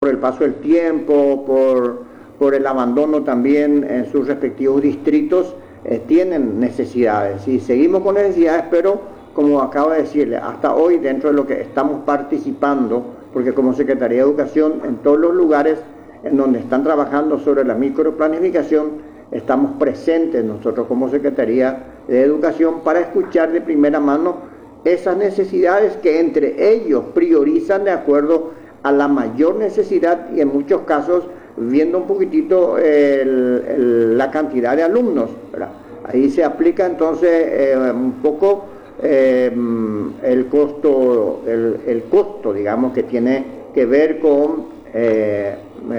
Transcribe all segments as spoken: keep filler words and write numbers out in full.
el paso del tiempo, por, por el abandono también en sus respectivos distritos, eh, tienen necesidades. Y seguimos con necesidades, pero como acabo de decirle, hasta hoy dentro de lo que estamos participando, porque como Secretaría de Educación en todos los lugares en donde están trabajando sobre la microplanificación, estamos presentes nosotros como Secretaría de Educación para escuchar de primera mano esas necesidades que entre ellos priorizan de acuerdo a la mayor necesidad y en muchos casos viendo un poquitito el, el, la cantidad de alumnos, ¿verdad? Ahí se aplica entonces eh, un poco eh, el costo, el, el costo, digamos, que tiene que ver con eh,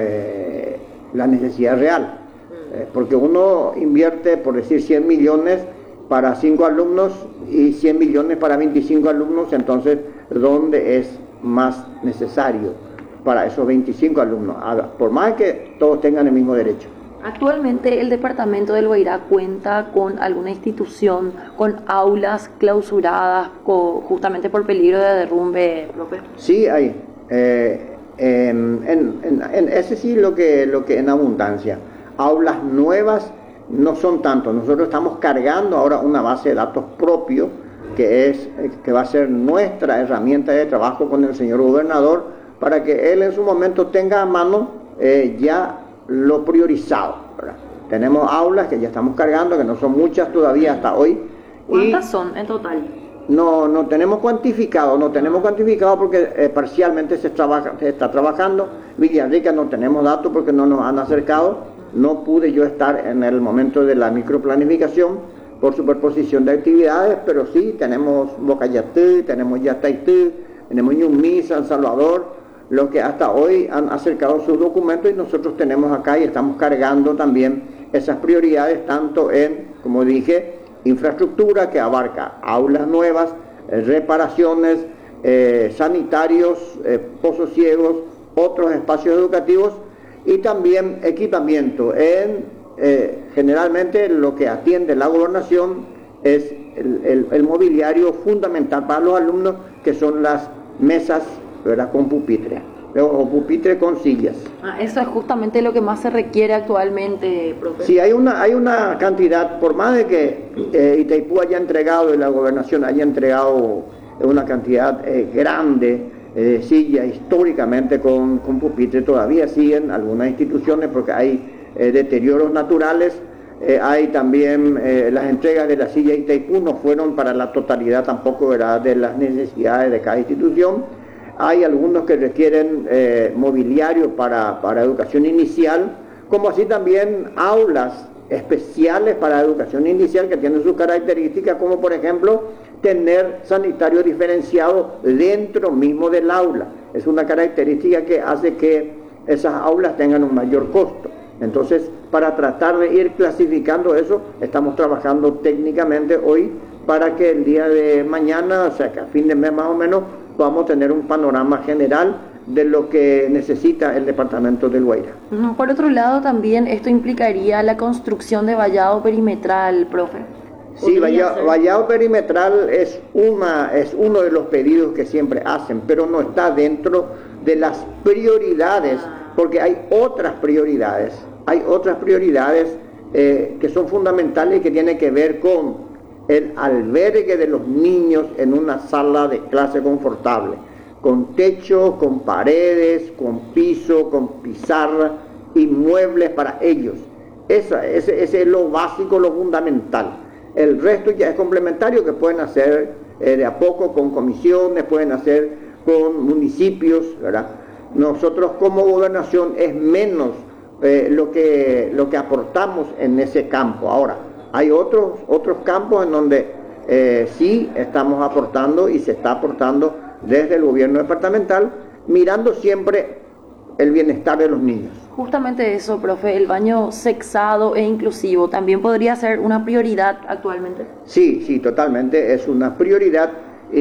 eh, la necesidad real. Eh, porque uno invierte, por decir, cien millones para cinco alumnos y cien millones para veinticinco alumnos, entonces, ¿dónde es más necesario para esos veinticinco alumnos? Por más que todos tengan el mismo derecho. Actualmente el departamento del Guairá cuenta con alguna institución, con aulas clausuradas con, justamente por peligro de derrumbe, profe. Sí, hay. Eh, en, en, en, en ese sí lo que, lo que en abundancia. Aulas nuevas no son tanto. Nosotros estamos cargando ahora una base de datos propio que, es, que va a ser nuestra herramienta de trabajo con el señor gobernador para que él en su momento tenga a mano eh, ya lo priorizado, ¿verdad? Tenemos aulas que ya estamos cargando, que no son muchas todavía hasta hoy. ¿Cuántas y son en total? No, no tenemos cuantificado, no tenemos cuantificado porque eh, parcialmente se, trabaja, se está trabajando. Villarrica no tenemos datos porque no nos han acercado. No pude yo estar en el momento de la microplanificación por superposición de actividades, pero sí tenemos Bocayatí, tenemos Yataití, tenemos Ñumí, San Salvador, los que hasta hoy han acercado sus documentos y nosotros tenemos acá y estamos cargando también esas prioridades tanto en, como dije, infraestructura que abarca aulas nuevas, eh, reparaciones, eh, sanitarios, eh, pozos ciegos, otros espacios educativos y también equipamiento. En, eh, generalmente lo que atiende la gobernación es el, el, el mobiliario fundamental para los alumnos, que son las mesas, ¿verdad?, con pupitre o pupitre con sillas. Ah, eso es justamente lo que más se requiere actualmente, profe. Sí, hay una, hay una cantidad, por más de que eh, Itaipú haya entregado y la gobernación haya entregado una cantidad eh, grande eh, de sillas históricamente con, con pupitre, todavía siguen algunas instituciones porque hay eh, deterioros naturales. Eh, hay también eh, las entregas de la silla Itaipú no fueron para la totalidad tampoco, ¿verdad?, de las necesidades de cada institución. Hay algunos que requieren eh, mobiliario para, para educación inicial, como así también aulas especiales para educación inicial que tienen sus características, como por ejemplo tener sanitario diferenciado dentro mismo del aula. Es una característica que hace que esas aulas tengan un mayor costo. Entonces, para tratar de ir clasificando eso, estamos trabajando técnicamente hoy para que el día de mañana, o sea que a fin de mes más o menos, podamos tener un panorama general de lo que necesita el departamento del Guairá. Por otro lado, también esto implicaría la construcción de vallado perimetral, profe. Sí, vallado, vallado perimetral es, una, es uno de los pedidos que siempre hacen, pero no está dentro de las prioridades, porque hay otras prioridades, hay otras prioridades eh, que son fundamentales y que tienen que ver con el albergue de los niños en una sala de clase confortable, con techo, con paredes, con piso, con pizarra y muebles para ellos. Esa, ese, ese es lo básico, lo fundamental. El resto ya es complementario, que pueden hacer eh, de a poco con comisiones, pueden hacer con municipios, ¿verdad? Nosotros como gobernación es menos eh, lo, que, lo que aportamos en ese campo. Ahora, hay otros, otros campos en donde eh, sí estamos aportando y se está aportando desde el gobierno departamental, mirando siempre el bienestar de los niños. Justamente eso, profe, el baño sexado e inclusivo, ¿también podría ser una prioridad actualmente? Sí, sí, totalmente, es una prioridad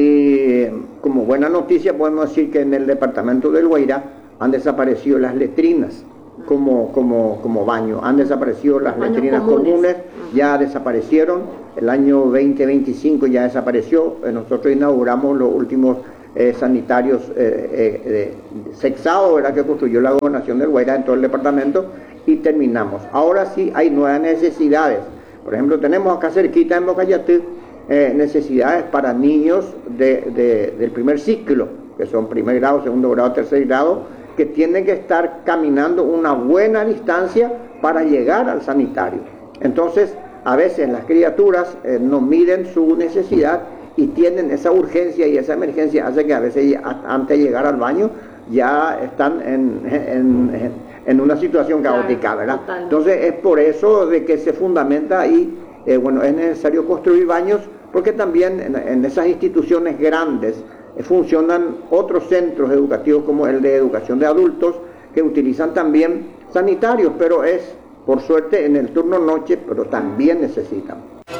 y como buena noticia podemos decir que en el departamento del Guairá han desaparecido las letrinas como, como, como baño, han desaparecido las Baños letrinas comunes, comunes, ya desaparecieron, el año veinte veinticinco ya desapareció, nosotros inauguramos los últimos eh, sanitarios eh, eh, eh, sexados, ¿verdad?, que construyó la gobernación del Guairá en todo el departamento, y terminamos. Ahora sí hay nuevas necesidades. Por ejemplo, tenemos acá cerquita en Bocayatú eh, necesidades para niños de, de, del primer ciclo, que son primer grado, segundo grado, tercer grado, que tienen que estar caminando una buena distancia para llegar al sanitario. Entonces, a veces las criaturas eh, no miden su necesidad y tienen esa urgencia, y esa emergencia hace que a veces antes de llegar al baño ya están en, en, en, en una situación caótica, ¿verdad? Total. Entonces es por eso de que se fundamenta y eh, bueno, es necesario construir baños, porque también en, en esas instituciones grandes eh, funcionan otros centros educativos como el de educación de adultos, que utilizan también sanitarios, pero es por suerte en el turno noche, pero también necesitan.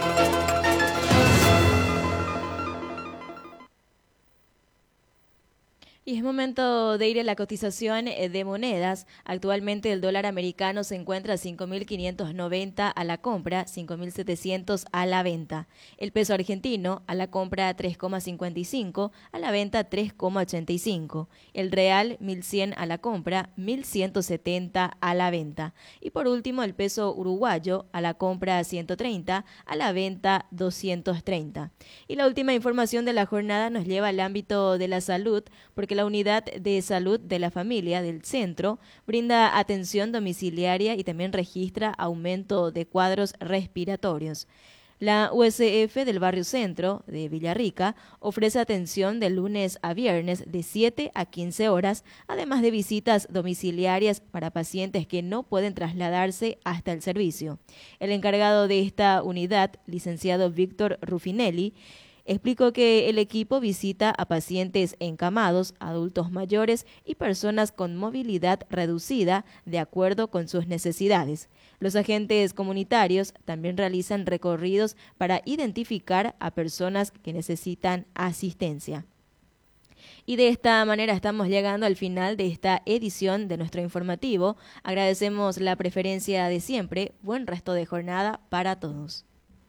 Y es momento de ir a la cotización de monedas. Actualmente el dólar americano se encuentra a cinco mil quinientos noventa a la compra, cinco mil setecientos a la venta. El peso argentino a la compra tres coma cincuenta y cinco, a la venta tres coma ochenta y cinco. El real mil cien a la compra, mil ciento setenta a la venta. Y por último el peso uruguayo a la compra ciento treinta, a la venta doscientos treinta. Y la última información de la jornada nos lleva al ámbito de la salud, porque la Unidad de Salud de la Familia del Centro brinda atención domiciliaria y también registra aumento de cuadros respiratorios. La U S F del Barrio Centro de Villarrica ofrece atención de lunes a viernes de siete a quince horas, además de visitas domiciliarias para pacientes que no pueden trasladarse hasta el servicio. El encargado de esta unidad, licenciado Víctor Rufinelli, explicó que el equipo visita a pacientes encamados, adultos mayores y personas con movilidad reducida de acuerdo con sus necesidades. Los agentes comunitarios también realizan recorridos para identificar a personas que necesitan asistencia. Y de esta manera estamos llegando al final de esta edición de nuestro informativo. Agradecemos la preferencia de siempre. Buen resto de jornada para todos.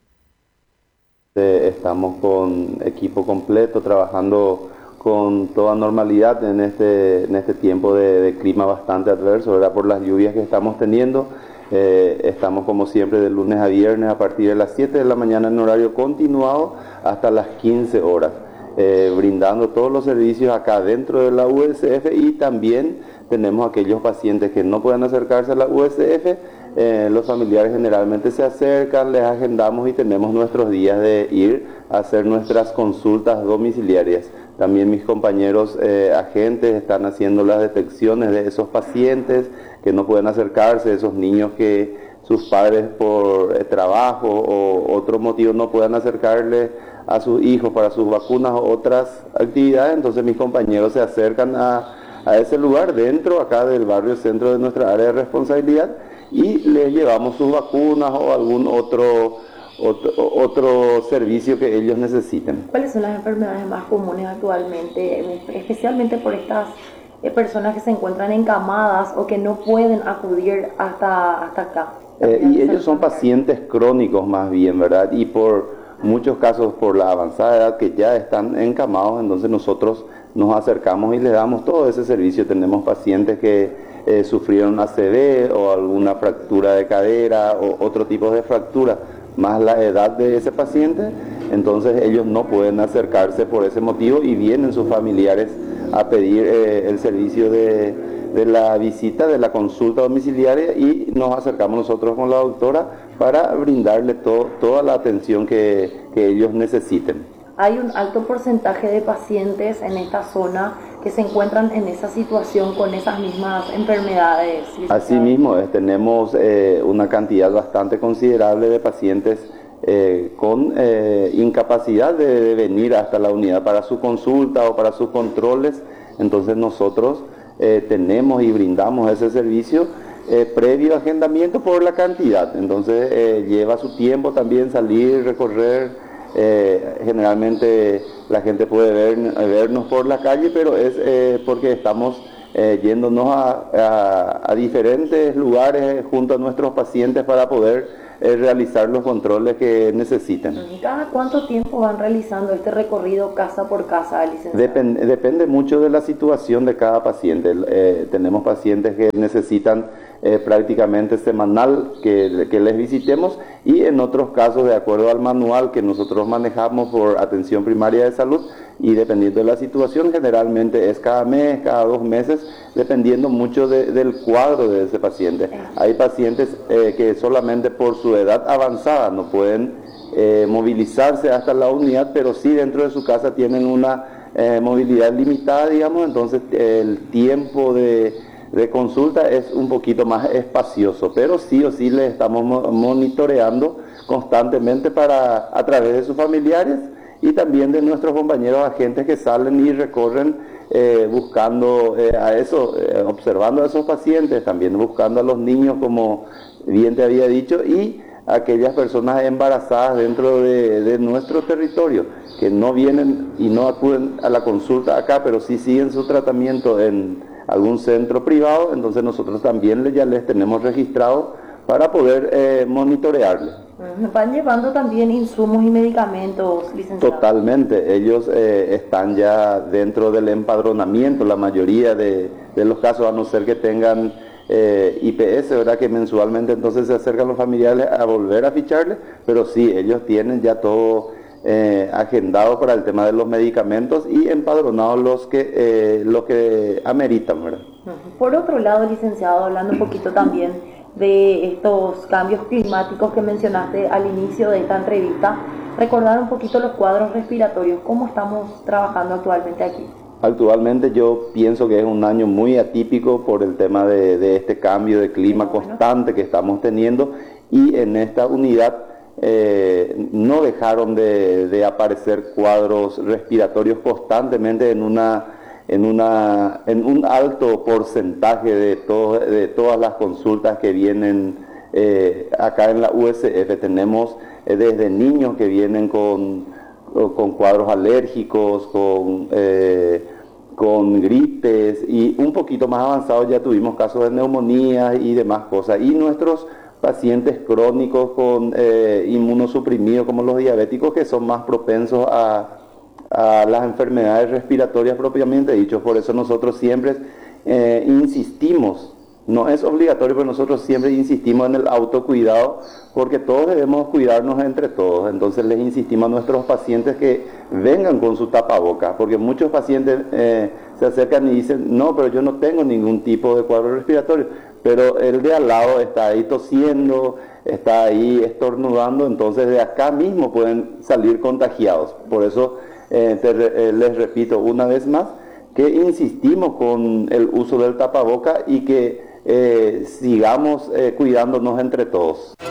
Estamos con equipo completo, trabajando con toda normalidad en este, en este tiempo de, de clima bastante adverso, ¿verdad? Por las lluvias que estamos teniendo. Eh, estamos como siempre de lunes a viernes a partir de las siete de la mañana en horario continuado hasta las quince horas, eh, brindando todos los servicios acá dentro de la U S F, y también tenemos aquellos pacientes que no pueden acercarse a la U S F. Eh, los familiares generalmente se acercan, les agendamos y tenemos nuestros días de ir a hacer nuestras consultas domiciliarias. También mis compañeros eh, agentes están haciendo las detecciones de esos pacientes que no pueden acercarse, esos niños que sus padres por eh, trabajo o otro motivo no puedan acercarle a sus hijos para sus vacunas o otras actividades. Entonces mis compañeros se acercan a, a ese lugar dentro acá del barrio centro de nuestra área de responsabilidad, y les llevamos sus vacunas o algún otro, otro, otro servicio que ellos necesiten. ¿Cuáles son las enfermedades más comunes actualmente, especialmente por estas personas que se encuentran encamadas o que no pueden acudir hasta, hasta acá? Eh, y ellos son pacientes crónicos más bien, ¿verdad? Y por muchos casos por la avanzada edad que ya están encamados, entonces nosotros nos acercamos y les damos todo ese servicio. Tenemos pacientes que Eh, sufrieron A C V o alguna fractura de cadera o otro tipo de fractura, más la edad de ese paciente, entonces ellos no pueden acercarse por ese motivo y vienen sus familiares a pedir eh, el servicio de, de la visita, de la consulta domiciliaria, y nos acercamos nosotros con la doctora para brindarle to, toda la atención que, que ellos necesiten. Hay un alto porcentaje de pacientes en esta zona que se encuentran en esa situación con esas mismas enfermedades. Asimismo, eh, tenemos eh, una cantidad bastante considerable de pacientes eh, con eh, incapacidad de, de venir hasta la unidad para su consulta o para sus controles. Entonces nosotros eh, tenemos y brindamos ese servicio eh, previo agendamiento por la cantidad. Entonces eh, lleva su tiempo también salir, recorrer. Eh, generalmente la gente puede ver, vernos por la calle, pero es eh, porque estamos eh, yéndonos a, a, a diferentes lugares junto a nuestros pacientes para poder eh, realizar los controles que necesitan. ¿Cada cuánto tiempo van realizando este recorrido casa por casa, licenciado? Depende, depende mucho de la situación de cada paciente. Eh, tenemos pacientes que necesitan eh, prácticamente semanal que, que les visitemos, y en otros casos, de acuerdo al manual que nosotros manejamos por atención primaria de salud, y dependiendo de la situación, generalmente es cada mes, cada dos meses, dependiendo mucho de, del cuadro de ese paciente. Hay pacientes eh, que solamente por su edad avanzada no pueden eh, movilizarse hasta la unidad, pero sí dentro de su casa tienen una eh, movilidad limitada, digamos, entonces el tiempo de, de consulta es un poquito más espacioso, pero sí o sí le estamos monitoreando constantemente para, a través de sus familiares y también de nuestros compañeros agentes que salen y recorren eh, buscando eh, a eso, eh, observando a esos pacientes, también buscando a los niños, como bien te había dicho, y aquellas personas embarazadas dentro de, de nuestro territorio, que no vienen y no acuden a la consulta acá, pero sí siguen su tratamiento en algún centro privado. Entonces nosotros también ya les tenemos registrado para poder eh, monitorearles. ¿Van llevando también insumos y medicamentos, licenciado? Totalmente, ellos eh, están ya dentro del empadronamiento, la mayoría de, de los casos, a no ser que tengan eh, I P S, ¿verdad? Que mensualmente entonces se acercan los familiares a volver a ficharles, pero sí, ellos tienen ya todo eh, agendado para el tema de los medicamentos y empadronados los que, eh, los que ameritan, ¿verdad? Por otro lado, licenciado, hablando un poquito también de estos cambios climáticos que mencionaste al inicio de esta entrevista, recordar un poquito los cuadros respiratorios, ¿cómo estamos trabajando actualmente aquí? Actualmente yo pienso que es un año muy atípico por el tema de, de este cambio de clima constante que estamos teniendo, y en esta unidad eh, no dejaron de, de aparecer cuadros respiratorios constantemente en una en una en un alto porcentaje de todo, de todas las consultas que vienen eh, acá en la U S F. Tenemos eh, desde niños que vienen con, con cuadros alérgicos, con eh, con gripes, y un poquito más avanzados ya tuvimos casos de neumonía y demás cosas, y nuestros pacientes crónicos con eh, inmunosuprimidos, como los diabéticos, que son más propensos a a las enfermedades respiratorias propiamente dicho. Por eso nosotros siempre eh, insistimos, no es obligatorio, pero nosotros siempre insistimos en el autocuidado, porque todos debemos cuidarnos entre todos. Entonces les insistimos a nuestros pacientes que vengan con su tapaboca, porque muchos pacientes eh, se acercan y dicen, no, pero yo no tengo ningún tipo de cuadro respiratorio, pero el de al lado está ahí tosiendo, está ahí estornudando, entonces de acá mismo pueden salir contagiados. Por eso Eh, te, eh, les repito una vez más que insistimos con el uso del tapaboca y que eh, sigamos eh, cuidándonos entre todos.